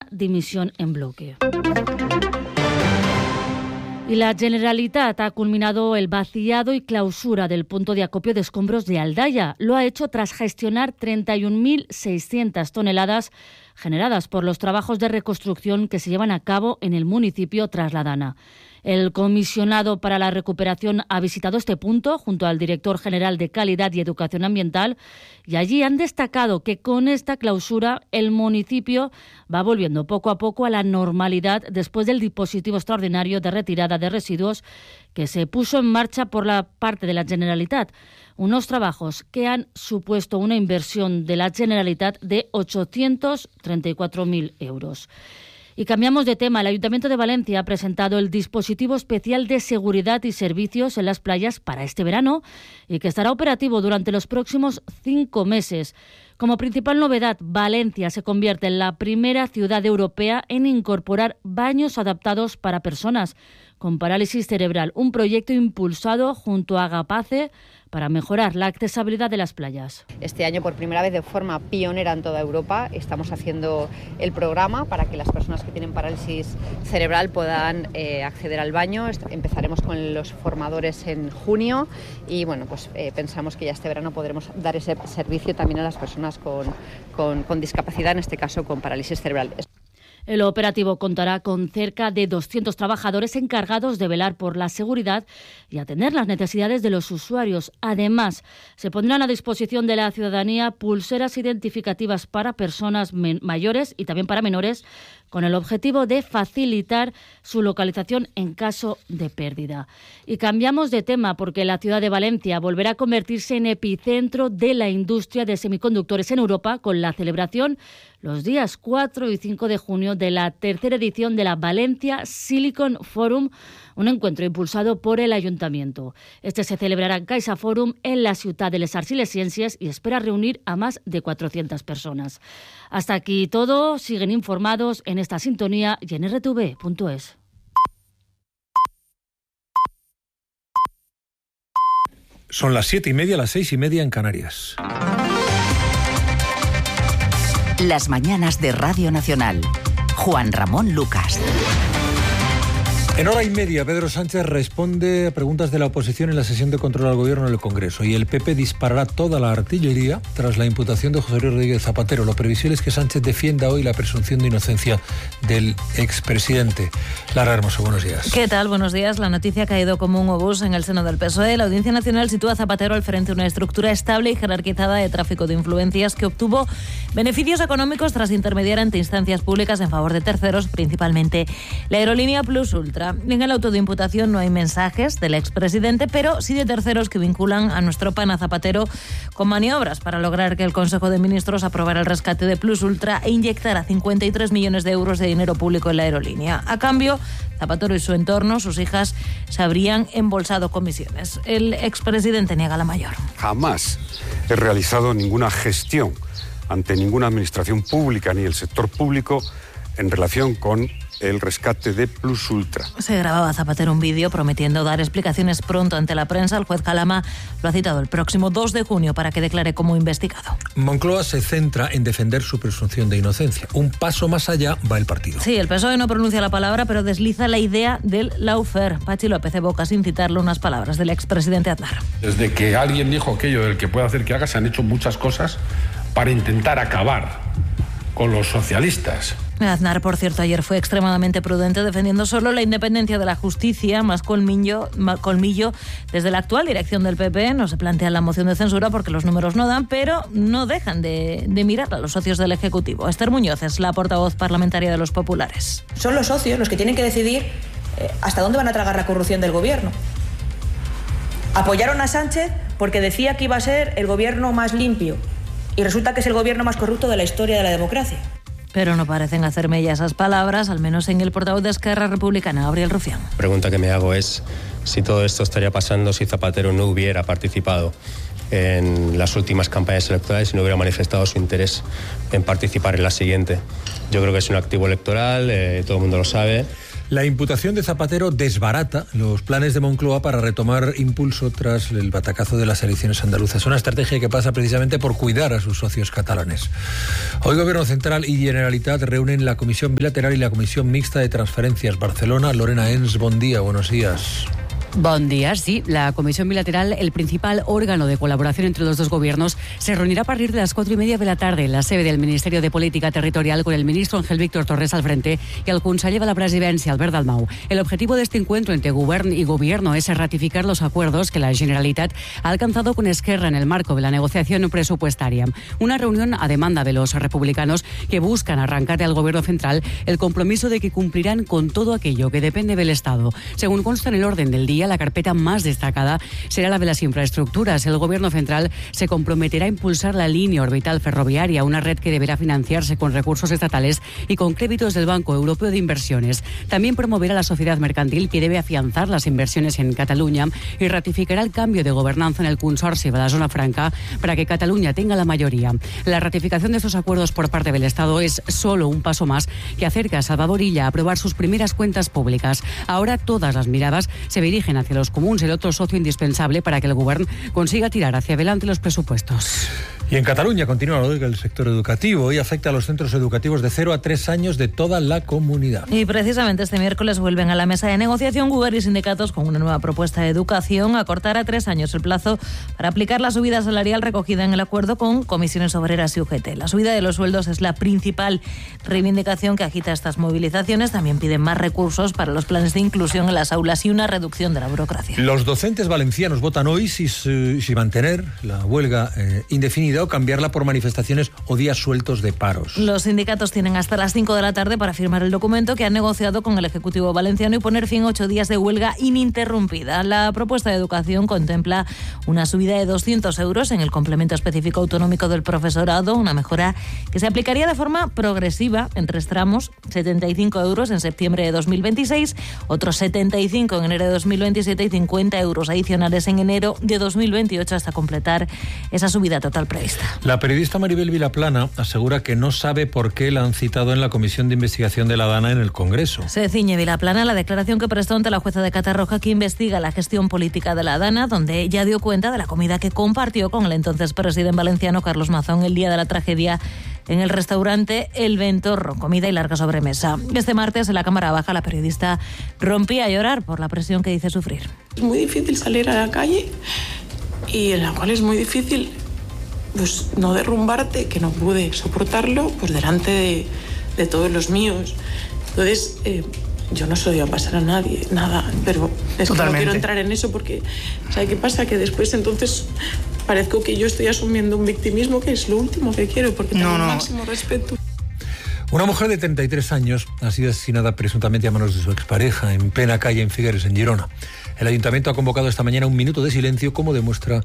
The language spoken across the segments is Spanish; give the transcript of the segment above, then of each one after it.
dimisión en bloque. Y la Generalitat ha culminado el vaciado y clausura del punto de acopio de escombros de Aldaya. Lo ha hecho tras gestionar 31.600 toneladas generadas por los trabajos de reconstrucción que se llevan a cabo en el municipio tras la Dana. El comisionado para la recuperación ha visitado este punto junto al director general de Calidad y Educación Ambiental y allí han destacado que con esta clausura el municipio va volviendo poco a poco a la normalidad después del dispositivo extraordinario de retirada de residuos que se puso en marcha por la parte de la Generalitat. Unos trabajos que han supuesto una inversión de la Generalitat de 834.000 euros. Y cambiamos de tema. El Ayuntamiento de Valencia ha presentado el dispositivo especial de seguridad y servicios en las playas para este verano y que estará operativo durante los próximos 5 meses. Como principal novedad, Valencia se convierte en la primera ciudad europea en incorporar baños adaptados para personas con parálisis cerebral, un proyecto impulsado junto a Agapace para mejorar la accesibilidad de las playas. Este año, por primera vez de forma pionera en toda Europa, estamos haciendo el programa para que las personas que tienen parálisis cerebral puedan acceder al baño. Empezaremos con los formadores en junio y bueno, pues pensamos que ya este verano podremos dar ese servicio también a las personas con discapacidad, en este caso con parálisis cerebral. El operativo contará con cerca de 200 trabajadores encargados de velar por la seguridad y atender las necesidades de los usuarios. Además, se pondrán a disposición de la ciudadanía pulseras identificativas para personas mayores y también para menores, con el objetivo de facilitar su localización en caso de pérdida. Y cambiamos de tema porque la ciudad de Valencia volverá a convertirse en epicentro de la industria de semiconductores en Europa con la celebración los días 4 y 5 de junio de la tercera edición de la Valencia Silicon Forum, un encuentro impulsado por el Ayuntamiento. Este se celebrará en Caixa Forum en la ciudad de les Arts y les Ciències y espera reunir a más de 400 personas. Hasta aquí todo. Siguen informados en esta sintonía y en rtv.es. Son las 7:30, las 6:30 en Canarias. Las mañanas de Radio Nacional. Juan Ramón Lucas. En hora y media, Pedro Sánchez responde a preguntas de la oposición en la sesión de control al Gobierno en el Congreso y el PP disparará toda la artillería tras la imputación de José Luis Rodríguez Zapatero. Lo previsible es que Sánchez defienda hoy la presunción de inocencia del expresidente. Lara Hermoso, buenos días. ¿Qué tal? Buenos días. La noticia ha caído como un obús en el seno del PSOE. La Audiencia Nacional sitúa a Zapatero al frente de una estructura estable y jerarquizada de tráfico de influencias que obtuvo beneficios económicos tras intermediar ante instancias públicas en favor de terceros, principalmente la aerolínea Plus Ultra. En el auto de imputación no hay mensajes del expresidente, pero sí de terceros que vinculan a nuestro pana Zapatero con maniobras para lograr que el Consejo de Ministros aprobara el rescate de Plus Ultra e inyectara 53 millones de euros de dinero público en la aerolínea. A cambio, Zapatero y su entorno, sus hijas, se habrían embolsado comisiones. El expresidente niega la mayor. Jamás he realizado ninguna gestión ante ninguna administración pública ni el sector público en relación con el rescate de Plus Ultra. Se grababa Zapatero un vídeo prometiendo dar explicaciones pronto ante la prensa. El juez Calama lo ha citado el próximo 2 de junio para que declare como investigado. Moncloa se centra en defender su presunción de inocencia. Un paso más allá va el partido. Sí, el PSOE no pronuncia la palabra, pero desliza la idea del lawfare. Pachi López evoca sin citarle unas palabras del expresidente Aznar. Desde que alguien dijo aquello del que puede hacer que haga, se han hecho muchas cosas para intentar acabar con los socialistas. Aznar, por cierto, ayer fue extremadamente prudente defendiendo solo la independencia de la justicia, más colmillo desde la actual dirección del PP. No se plantea la moción de censura porque los números no dan, pero no dejan de mirar a los socios del Ejecutivo. Esther Muñoz es la portavoz parlamentaria de los populares. Son los socios los que tienen que decidir hasta dónde van a tragar la corrupción del gobierno. Apoyaron a Sánchez porque decía que iba a ser el gobierno más limpio y resulta que es el gobierno más corrupto de la historia de la democracia. Pero no parecen hacer mella esas palabras, al menos en el portavoz de Esquerra Republicana, Gabriel Rufián. La pregunta que me hago es si todo esto estaría pasando si Zapatero no hubiera participado en las últimas campañas electorales y no hubiera manifestado su interés en participar en la siguiente. Yo creo que es un activo electoral, todo el mundo lo sabe. La imputación de Zapatero desbarata los planes de Moncloa para retomar impulso tras el batacazo de las elecciones andaluzas. Una estrategia que pasa precisamente por cuidar a sus socios catalanes. Hoy Gobierno Central y Generalitat reúnen la Comisión Bilateral y la Comisión Mixta de Transferencias. Barcelona, Lorena Ens, buen día, buenos días. Buen día, sí. La Comisión Bilateral, el principal órgano de colaboración entre los dos gobiernos, se reunirá a partir de las 4:30 de la tarde en la sede del Ministerio de Política Territorial con el ministro Ángel Víctor Torres al frente y el conseller de la Presidencia, Albert Dalmau. El objetivo de este encuentro entre Govern y Gobierno es ratificar los acuerdos que la Generalitat ha alcanzado con Esquerra en el marco de la negociación presupuestaria. Una reunión a demanda de los republicanos que buscan arrancar al Gobierno Central el compromiso de que cumplirán con todo aquello que depende del Estado. Según consta en el orden del día, la carpeta más destacada será la de las infraestructuras. El Gobierno Central se comprometerá a impulsar la línea orbital ferroviaria, una red que deberá financiarse con recursos estatales y con créditos del Banco Europeo de Inversiones. También promoverá la sociedad mercantil, que debe afianzar las inversiones en Cataluña, y ratificará el cambio de gobernanza en el Consorci de la Zona Franca para que Cataluña tenga la mayoría. La ratificación de estos acuerdos por parte del Estado es solo un paso más que acerca a Salvador Illa a aprobar sus primeras cuentas públicas. Ahora todas las miradas se dirigen hacia los comuns, el otro socio indispensable para que el Gobierno consiga tirar hacia adelante los presupuestos. Y en Cataluña continúa lo del sector educativo y afecta a los centros educativos de 0 a 3 años de toda la comunidad. Y precisamente este miércoles vuelven a la mesa de negociación Govern y sindicatos con una nueva propuesta de educación: acortar a 3 años el plazo para aplicar la subida salarial recogida en el acuerdo con comisiones obreras y UGT. La subida de los sueldos es la principal reivindicación que agita estas movilizaciones. También piden más recursos para los planes de inclusión en las aulas y una reducción de la burocracia. Los docentes valencianos votan hoy si mantener la huelga indefinida o cambiarla por manifestaciones o días sueltos de paros. Los sindicatos tienen hasta las 5 de la tarde para firmar el documento que han negociado con el Ejecutivo valenciano y poner fin a 8 días de huelga ininterrumpida. La propuesta de educación contempla una subida de 200 euros en el complemento específico autonómico del profesorado, una mejora que se aplicaría de forma progresiva en 3 tramos: 75 euros en septiembre de 2026, otros 75 en enero de 2027 y 50 euros adicionales en enero de 2028 hasta completar esa subida total prevista. La periodista Maribel Vilaplana asegura que no sabe por qué la han citado en la Comisión de Investigación de la DANA en el Congreso. Se ciñe Vilaplana a la declaración que prestó ante la jueza de Catarroja, que investiga la gestión política de la DANA, donde ella dio cuenta de la comida que compartió con el entonces presidente valenciano Carlos Mazón el día de la tragedia en el restaurante El Ventorro, comida y larga sobremesa. Este martes en la Cámara Baja la periodista rompía a llorar por la presión que dice sufrir. Es muy difícil salir a la calle y en la cual es muy difícil pues no derrumbarte, que no pude soportarlo pues delante de todos los míos. Entonces yo no se lo iba a pasar a nadie, nada, pero es Totalmente. Que no quiero entrar en eso porque ¿sabes qué pasa? Que después entonces parezco que yo estoy asumiendo un victimismo, que es lo último que quiero, porque tengo el máximo respeto. Una mujer de 33 años ha sido asesinada presuntamente a manos de su expareja en plena calle en Figueres, en Girona. El Ayuntamiento ha convocado esta mañana un minuto de silencio como muestra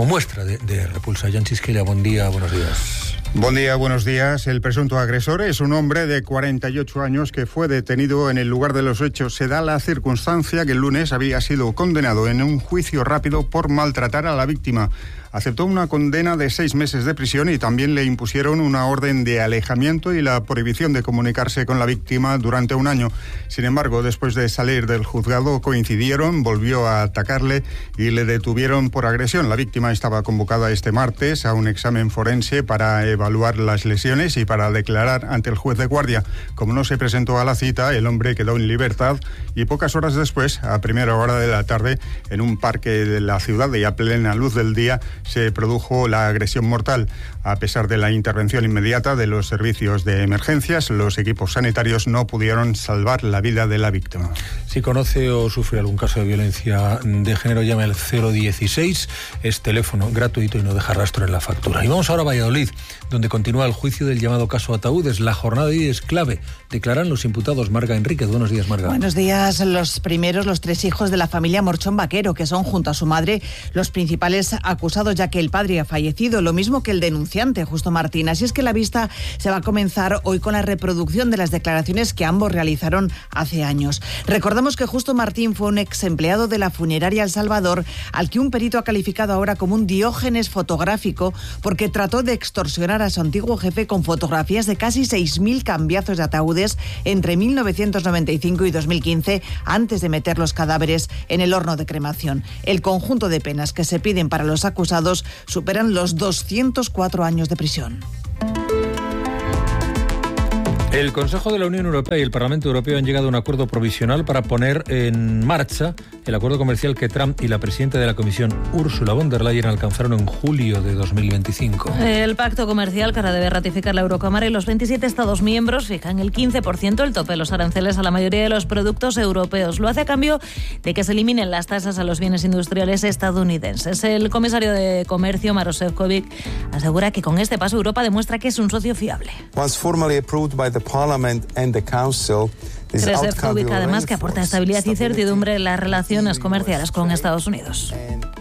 de repulsa. Jan Chisquella, buen día, buenos días. Buen día, buenos días. El presunto agresor es un hombre de 48 años que fue detenido en el lugar de los hechos. Se da la circunstancia que el lunes había sido condenado en un juicio rápido por maltratar a la víctima. Aceptó una condena de 6 meses de prisión y también le impusieron una orden de alejamiento y la prohibición de comunicarse con la víctima durante 1 año. Sin embargo, después de salir del juzgado coincidieron, volvió a atacarle y le detuvieron por agresión. La víctima estaba convocada este martes a un examen forense para evaluar las lesiones y para declarar ante el juez de guardia. Como no se presentó a la cita, el hombre quedó en libertad y pocas horas después, a primera hora de la tarde, en un parque de la ciudad y a plena luz del día, se produjo la agresión mortal. A pesar de la intervención inmediata de los servicios de emergencias, los equipos sanitarios no pudieron salvar la vida de la víctima. Si conoce o sufre algún caso de violencia de género, llame al 016, es teléfono gratuito y no deja rastro en la factura. Y vamos ahora a Valladolid, donde continúa el juicio del llamado caso Ataúdes. La jornada de hoy es clave. Declaran los imputados. Marga Enríquez, buenos días, Marga. Buenos días. Los 3 hijos de la familia Morchón Vaquero, que son, junto a su madre, los principales acusados, ya que el padre ha fallecido, lo mismo que el denunciante, Justo Martín. Así es que la vista se va a comenzar hoy con la reproducción de las declaraciones que ambos realizaron hace años. Recordamos que Justo Martín fue un ex empleado de la funeraria El Salvador, al que un perito ha calificado ahora como un Diógenes fotográfico, porque trató de extorsionar enterrar a su antiguo jefe con fotografías de casi 6.000 cambiazos de ataúdes entre 1995 y 2015, antes de meter los cadáveres en el horno de cremación. El conjunto de penas que se piden para los acusados superan los 204 años de prisión. El Consejo de la Unión Europea y el Parlamento Europeo han llegado a un acuerdo provisional para poner en marcha el acuerdo comercial que Trump y la presidenta de la Comisión, Ursula von der Leyen, alcanzaron en julio de 2025. El pacto comercial, que ahora debe ratificar la Eurocámara, y los 27 Estados miembros fijan el 15% el tope de los aranceles a la mayoría de los productos europeos. Lo hace a cambio de que se eliminen las tasas a los bienes industriales estadounidenses. El comisario de Comercio, Maroš Šefčovič, asegura que con este paso Europa demuestra que es un socio fiable. Šefčovič, además, que aporta estabilidad y certidumbre en las relaciones comerciales con Estados Unidos.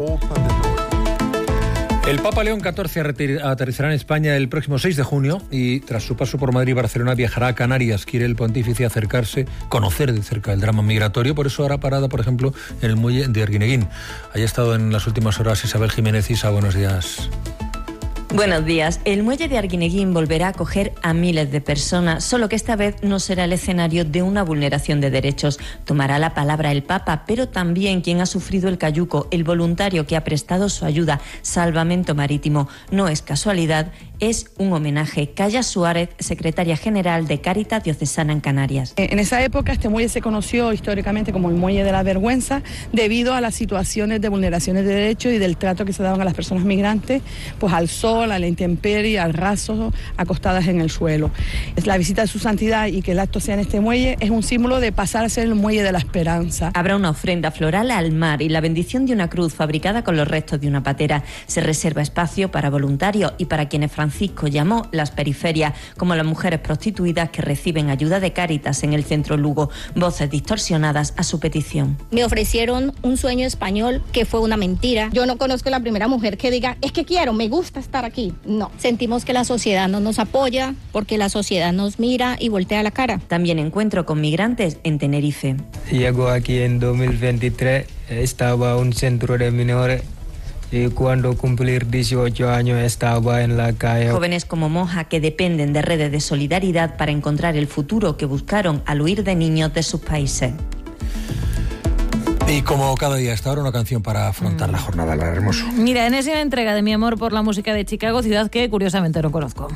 El Papa León XIV aterrizará en España el próximo 6 de junio y tras su paso por Madrid y Barcelona viajará a Canarias. Quiere el pontífice acercarse, conocer de cerca el drama migratorio, por eso hará parada, por ejemplo, en el muelle de Arguineguín. Haya estado en las últimas horas Isabel Jiménez. Isa, buenos días. Buenos días. El muelle de Arguineguín volverá a acoger a miles de personas, solo que esta vez no será el escenario de una vulneración de derechos. Tomará la palabra el Papa, pero también quien ha sufrido el cayuco, el voluntario que ha prestado su ayuda, Salvamento Marítimo. No es casualidad, es un homenaje. Calla Suárez, secretaria general de Cáritas Diocesana en Canarias. En esa época este muelle se conoció históricamente como el muelle de la vergüenza debido a las situaciones de vulneraciones de derechos y del trato que se daban a las personas migrantes, pues al sol, a la intemperie, al raso, acostadas en el suelo. La visita de su santidad y que el acto sea en este muelle es un símbolo de pasar a ser el muelle de la esperanza. Habrá una ofrenda floral al mar y la bendición de una cruz fabricada con los restos de una patera. Se reserva espacio para voluntarios y para quienes Francisco llamó las periferias, como las mujeres prostituidas que reciben ayuda de Cáritas en el centro Lugo. Voces distorsionadas a su petición. Me ofrecieron un sueño español que fue una mentira. Yo no conozco la primera mujer que diga, es que quiero, me gusta estar aquí. No, sentimos que la sociedad no nos apoya porque la sociedad nos mira y voltea la cara. También encuentro con migrantes en Tenerife. Llegó aquí en 2023, estaba en un centro de menores y cuando cumplir 18 años estaba en la calle. Jóvenes como Moja que dependen de redes de solidaridad para encontrar el futuro que buscaron al huir de niños de sus países. Y como cada día hasta ahora, una canción para afrontar la jornada, la hermoso. Mira, enésima entrega de Mi amor por la música de Chicago, ciudad que curiosamente no conozco.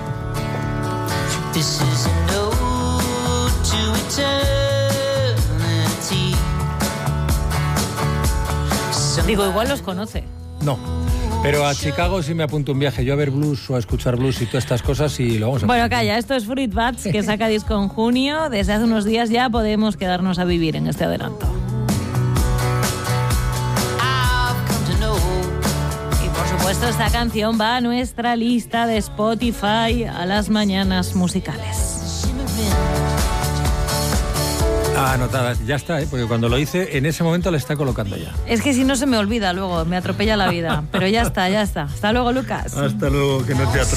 Digo, igual los conoce. No, pero a Chicago sí me apunto un viaje. Yo a ver blues o a escuchar blues y todas estas cosas y lo vamos a hacer. Bueno, calla, esto es Fruit Bats, que saca disco en junio. Desde hace unos días ya podemos quedarnos a vivir en este adelanto. Esta canción va a nuestra lista de Spotify a las mañanas musicales. Anotada, ya está, porque cuando lo hice, en ese momento la está colocando ya. Es que si no se me olvida luego, me atropella la vida. Pero ya está, ya está. Hasta luego, Lucas. Hasta luego, que no te atropelle.